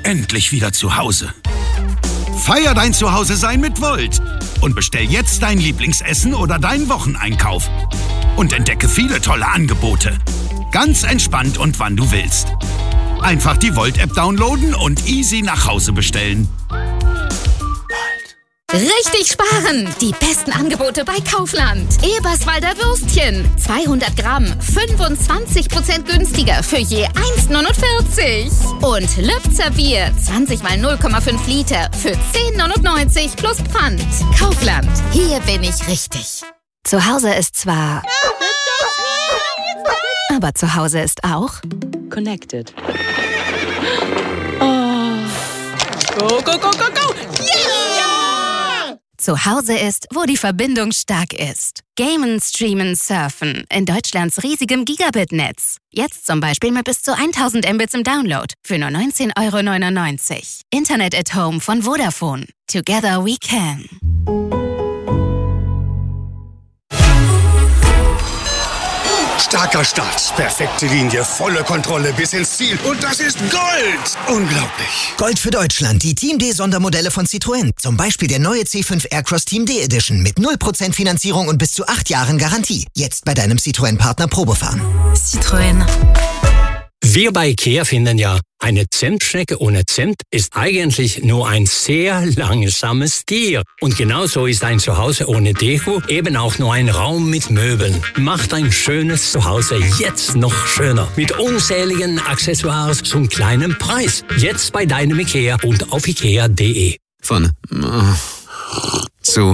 Endlich wieder zu Hause. Feier dein Zuhause-Sein mit Volt und bestell jetzt dein Lieblingsessen oder deinen Wocheneinkauf. Und entdecke viele tolle Angebote. Ganz entspannt und wann du willst. Einfach die Volt-App downloaden und easy nach Hause bestellen. Richtig sparen! Die besten Angebote bei Kaufland. Eberswalder Würstchen. 200 Gramm, 25% günstiger für je 1,49. Und Lübzer Bier. 20 mal 0,5 Liter für 10,99 plus Pfand. Kaufland. Hier bin ich richtig. Zu Hause ist zwar... aber zu Hause ist auch... Connected. Oh. Go, go, go, go, go! Yeah! Zu Hause ist, wo die Verbindung stark ist. Gamen, Streamen, Surfen in Deutschlands riesigem Gigabit-Netz. Jetzt zum Beispiel mit bis zu 1000 Mbits im Download für nur 19,99 €. Internet at Home von Vodafone. Together we can. Starker Start, perfekte Linie, volle Kontrolle bis ins Ziel. Und das ist Gold! Unglaublich. Gold für Deutschland, die Team D-Sondermodelle von Citroën. Zum Beispiel der neue C5 Aircross Team D Edition mit 0% Finanzierung und bis zu 8 Jahren Garantie. Jetzt bei deinem Citroën-Partner Probefahren. Citroën. Wir bei IKEA finden ja, eine Zentschnecke ohne Zimt ist eigentlich nur ein sehr langsames Tier. Und genauso ist ein Zuhause ohne Deko eben auch nur ein Raum mit Möbeln. Macht ein schönes Zuhause jetzt noch schöner. Mit unzähligen Accessoires zum kleinen Preis. Jetzt bei deinem IKEA und auf ikea.de. Von zu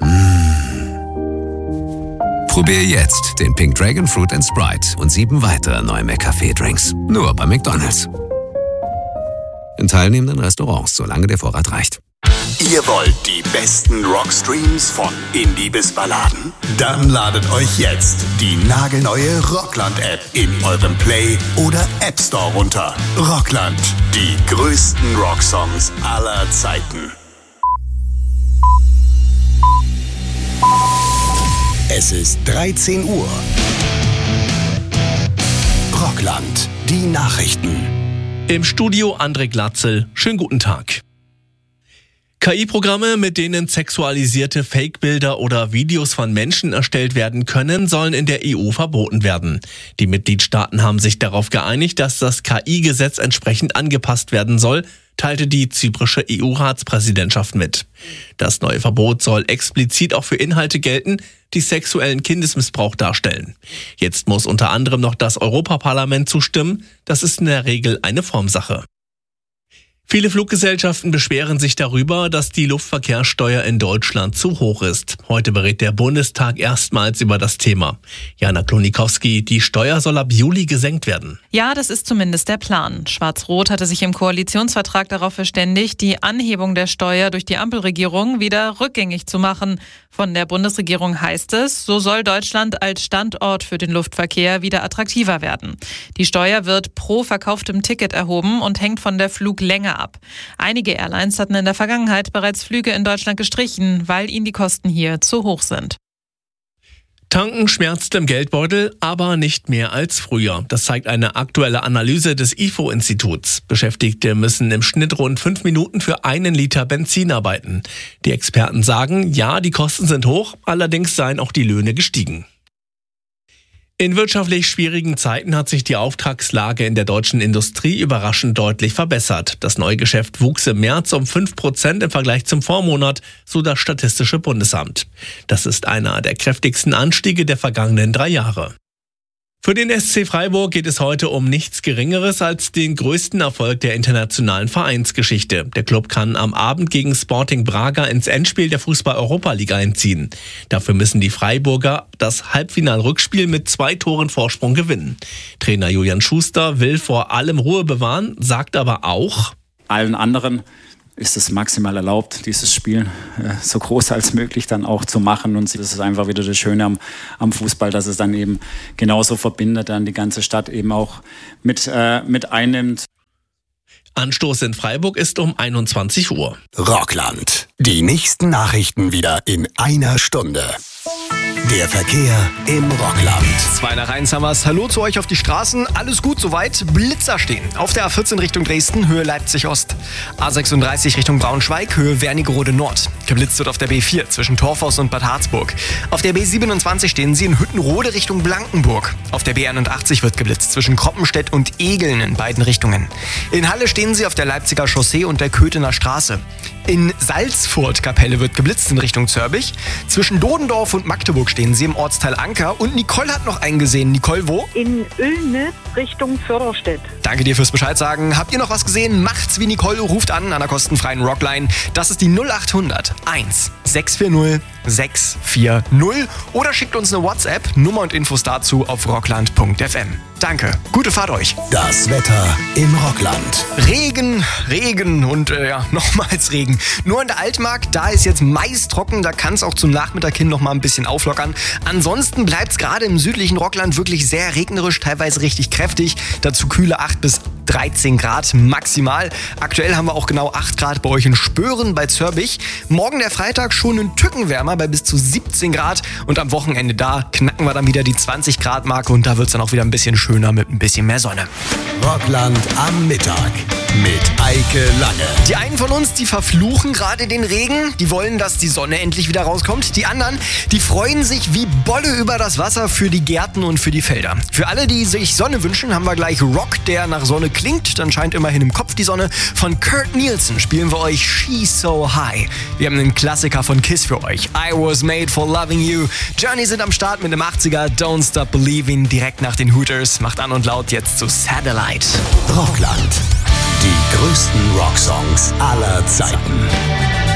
Probier jetzt den Pink Dragon Fruit & Sprite und 7 weitere neue McCafé-Drinks. Nur bei McDonald's. In teilnehmenden Restaurants, solange der Vorrat reicht. Ihr wollt die besten Rockstreams von Indie bis Balladen? Dann ladet euch jetzt die nagelneue Rockland-App in eurem Play- oder App Store runter. Rockland, die größten Rocksongs aller Zeiten. Es ist 13 Uhr. Rockland, die Nachrichten. Im Studio André Glatzel. Schönen guten Tag. KI-Programme, mit denen sexualisierte Fake-Bilder oder Videos von Menschen erstellt werden können, sollen in der EU verboten werden. Die Mitgliedstaaten haben sich darauf geeinigt, dass das KI-Gesetz entsprechend angepasst werden soll, teilte die zyprische EU-Ratspräsidentschaft mit. Das neue Verbot soll explizit auch für Inhalte gelten, die sexuellen Kindesmissbrauch darstellen. Jetzt muss unter anderem noch das Europaparlament zustimmen. Das ist in der Regel eine Formsache. Viele Fluggesellschaften beschweren sich darüber, dass die Luftverkehrssteuer in Deutschland zu hoch ist. Heute berät der Bundestag erstmals über das Thema. Jana Klonikowski, die Steuer soll ab Juli gesenkt werden. Ja, das ist zumindest der Plan. Schwarz-Rot hatte sich im Koalitionsvertrag darauf verständigt, die Anhebung der Steuer durch die Ampelregierung wieder rückgängig zu machen. Von der Bundesregierung heißt es, so soll Deutschland als Standort für den Luftverkehr wieder attraktiver werden. Die Steuer wird pro verkauftem Ticket erhoben und hängt von der Fluglänge ab. Einige Airlines hatten in der Vergangenheit bereits Flüge in Deutschland gestrichen, weil ihnen die Kosten hier zu hoch sind. Tanken schmerzt im Geldbeutel, aber nicht mehr als früher. Das zeigt eine aktuelle Analyse des IFO-Instituts. Beschäftigte müssen im Schnitt rund 5 Minuten für 1 Liter Benzin arbeiten. Die Experten sagen, ja, die Kosten sind hoch, allerdings seien auch die Löhne gestiegen. In wirtschaftlich schwierigen Zeiten hat sich die Auftragslage in der deutschen Industrie überraschend deutlich verbessert. Das Neugeschäft wuchs im März um 5% im Vergleich zum Vormonat, so das Statistische Bundesamt. Das ist einer der kräftigsten Anstiege der vergangenen 3 Jahre. Für den SC Freiburg geht es heute um nichts Geringeres als den größten Erfolg der internationalen Vereinsgeschichte. Der Klub kann am Abend gegen Sporting Braga ins Endspiel der Fußball-Europa-League einziehen. Dafür müssen die Freiburger das Halbfinal-Rückspiel mit 2 Toren Vorsprung gewinnen. Trainer Julian Schuster will vor allem Ruhe bewahren, sagt aber auch: Allen anderen ist es maximal erlaubt, dieses Spiel so groß als möglich dann auch zu machen. Und das ist einfach wieder das Schöne am Fußball, dass es dann eben genauso verbindet, dann die ganze Stadt eben auch mit einnimmt. Anstoß in Freiburg ist um 21 Uhr. Rockland. Die nächsten Nachrichten wieder in einer Stunde. Der Verkehr im Rockland. 2 nach 1 haben wir's. Hallo zu euch auf die Straßen. Alles gut soweit. Blitzer stehen. Auf der A14 Richtung Dresden, Höhe Leipzig-Ost. A36 Richtung Braunschweig, Höhe Wernigerode Nord. Geblitzt wird auf der B4 zwischen Torfhaus und Bad Harzburg. Auf der B27 stehen sie in Hüttenrode Richtung Blankenburg. Auf der B81 wird geblitzt zwischen Kroppenstedt und Egeln in beiden Richtungen. In Halle stehen sie auf der Leipziger Chaussee und der Köthener Straße. In Salzfurt-Kapelle wird geblitzt in Richtung Zörbich. Zwischen Dodendorf und Magdeburg stehen sie im Ortsteil Anker. Und Nicole hat noch einen gesehen. Nicole, wo? In Oelnitz Richtung Förderstedt. Danke dir fürs Bescheid sagen. Habt ihr noch was gesehen? Macht's wie Nicole, ruft an der kostenfreien Rockline. Das ist die 0800 1 640 640 oder schickt uns eine WhatsApp. Nummer und Infos dazu auf rockland.fm. Danke, gute Fahrt euch. Das Wetter im Rockland. Regen und nochmals Regen. Nur in der Altmark, da ist jetzt meist trocken, da kann es auch zum Nachmittag hin noch mal ein bisschen auflockern. Ansonsten bleibt es gerade im südlichen Rockland wirklich sehr regnerisch, teilweise richtig kräftig. Dazu kühle 8 bis 13 Grad maximal. Aktuell haben wir auch genau 8 Grad bei euch in Spören bei Zörbich. Morgen der Freitag schon ein Tücken wärmer bei bis zu 17 Grad. Und am Wochenende da knacken wir dann wieder die 20 Grad Marke und da wird es dann auch wieder ein bisschen schöner mit ein bisschen mehr Sonne. Rockland am Mittag mit Eike Lange. Die einen von uns, die verfluchen gerade den Regen. Die wollen, dass die Sonne endlich wieder rauskommt. Die anderen, die freuen sich wie Bolle über das Wasser für die Gärten und für die Felder. Für alle, die sich Sonne wünschen, haben wir gleich Rock, der nach Sonne klingt. Dann scheint immerhin im Kopf die Sonne. Von Kurt Nielsen spielen wir euch She's So High. Wir haben einen Klassiker von Kiss für euch. I Was Made For Loving You. Journey sind am Start mit dem 80er. Don't Stop Believing direkt nach den Hooters. Macht an und laut jetzt zu Satellite. Rockland. Die größten Rocksongs aller Zeiten.